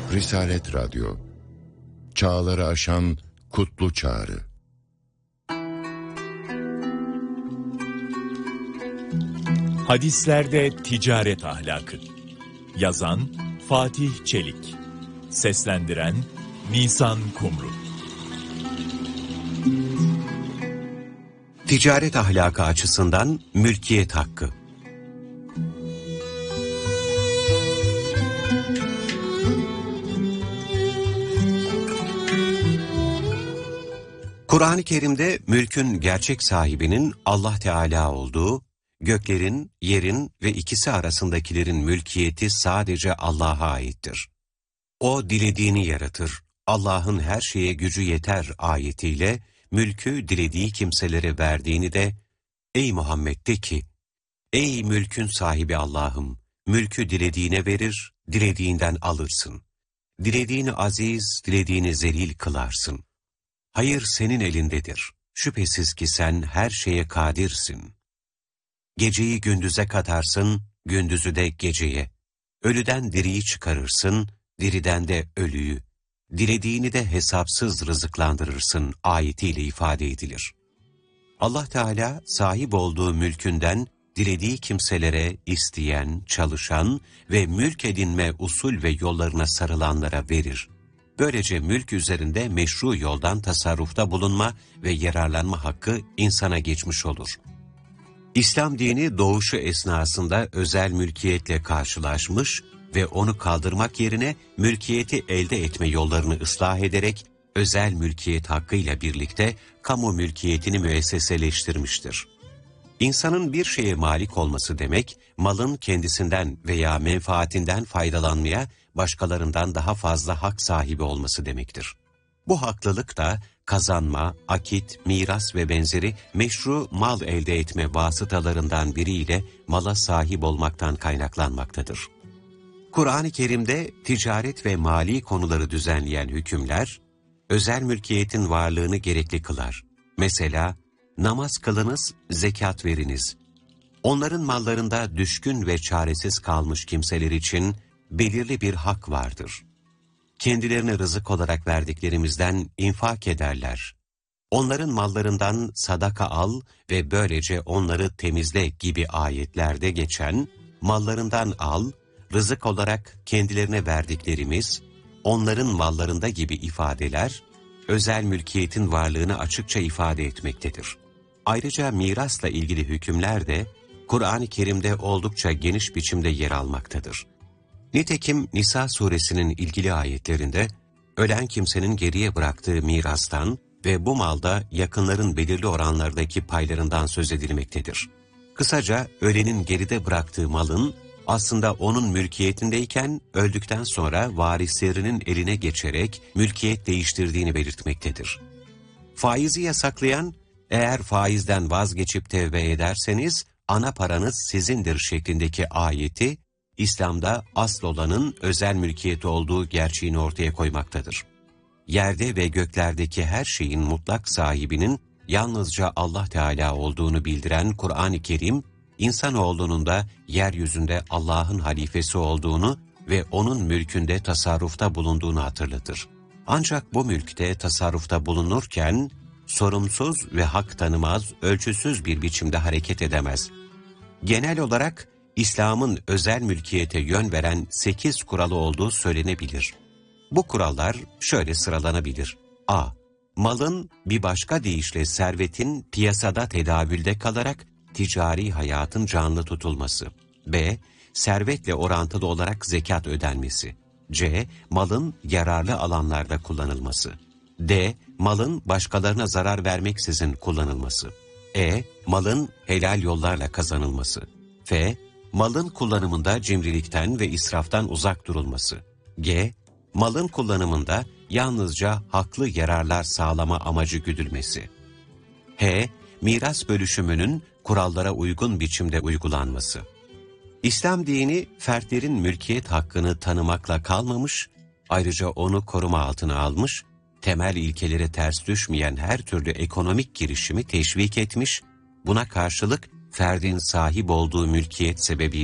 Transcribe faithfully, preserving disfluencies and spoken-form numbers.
Risalet Radyo, çağları aşan kutlu çağrı. Hadislerde ticaret ahlakı. Yazan Fatih Çelik. Seslendiren Nisan Kumru. Ticaret ahlakı açısından mülkiyet hakkı. Kur'an-ı Kerim'de mülkün gerçek sahibinin Allah Teala olduğu, göklerin, yerin ve ikisi arasındakilerin mülkiyeti sadece Allah'a aittir. O dilediğini yaratır, Allah'ın her şeye gücü yeter ayetiyle mülkü dilediği kimselere verdiğini de, ey Muhammed de ki, ey mülkün sahibi Allah'ım, mülkü dilediğine verir, dilediğinden alırsın. Dilediğini aziz, dilediğini zelil kılarsın. Hayır senin elindedir. Şüphesiz ki sen her şeye kadirsin. Geceyi gündüze katarsın, gündüzü de geceye. Ölüden diriyi çıkarırsın, diriden de ölüyü. Dilediğini de hesapsız rızıklandırırsın ayetiyle ifade edilir. Allah Teala sahip olduğu mülkünden dilediği kimselere isteyen, çalışan ve mülk edinme usul ve yollarına sarılanlara verir. Böylece mülk üzerinde meşru yoldan tasarrufta bulunma ve yararlanma hakkı insana geçmiş olur. İslam dini doğuşu esnasında özel mülkiyetle karşılaşmış ve onu kaldırmak yerine mülkiyeti elde etme yollarını ıslah ederek özel mülkiyet hakkıyla birlikte kamu mülkiyetini müesseseleştirmiştir. İnsanın bir şeye malik olması demek, malın kendisinden veya menfaatinden faydalanmaya başkalarından daha fazla hak sahibi olması demektir. Bu haklılık da kazanma, akit, miras ve benzeri meşru mal elde etme vasıtalarından biriyle mala sahip olmaktan kaynaklanmaktadır. Kur'an-ı Kerim'de ticaret ve mali konuları düzenleyen hükümler, özel mülkiyetin varlığını gerekli kılar. Mesela, namaz kılınız, zekat veriniz. Onların mallarında düşkün ve çaresiz kalmış kimseler için belirli bir hak vardır. Kendilerine rızık olarak verdiklerimizden infak ederler. Onların mallarından sadaka al ve böylece onları temizle gibi ayetlerde geçen, mallarından al, rızık olarak kendilerine verdiklerimiz, onların mallarında gibi ifadeler, özel mülkiyetin varlığını açıkça ifade etmektedir. Ayrıca mirasla ilgili hükümler de Kur'an-ı Kerim'de oldukça geniş biçimde yer almaktadır. Nitekim Nisa suresinin ilgili ayetlerinde ölen kimsenin geriye bıraktığı mirastan ve bu malda yakınların belirli oranlardaki paylarından söz edilmektedir. Kısaca ölenin geride bıraktığı malın aslında onun mülkiyetindeyken öldükten sonra varislerinin eline geçerek mülkiyet değiştirdiğini belirtmektedir. Faizi yasaklayan, eğer faizden vazgeçip tevbe ederseniz ana paranız sizindir şeklindeki ayeti, İslam'da asıl olanın özel mülkiyet olduğu gerçeğini ortaya koymaktadır. Yerde ve göklerdeki her şeyin mutlak sahibinin yalnızca Allah Teala olduğunu bildiren Kur'an-ı Kerim, insanoğlunun da yeryüzünde Allah'ın halifesi olduğunu ve onun mülkünde tasarrufta bulunduğunu hatırlatır. Ancak bu mülkte tasarrufta bulunurken, sorumsuz ve hak tanımaz, ölçüsüz bir biçimde hareket edemez. Genel olarak, İslam'ın özel mülkiyete yön veren sekiz kuralı olduğu söylenebilir. Bu kurallar şöyle sıralanabilir. A. Malın bir başka deyişle servetin piyasada tedavülde kalarak ticari hayatın canlı tutulması. B. Servetle orantılı olarak zekat ödenmesi. C. Malın yararlı alanlarda kullanılması. D. Malın başkalarına zarar vermeksizin kullanılması. E. Malın helal yollarla kazanılması. F. Malın kullanımında cimrilikten ve israftan uzak durulması. G. Malın kullanımında yalnızca haklı yararlar sağlama amacı güdülmesi. H. Miras bölüşümünün kurallara uygun biçimde uygulanması. İslam dini fertlerin mülkiyet hakkını tanımakla kalmamış, ayrıca onu koruma altına almış, temel ilkelere ters düşmeyen her türlü ekonomik girişimi teşvik etmiş, buna karşılık ferdin sahip olduğu mülkiyet sebebiyle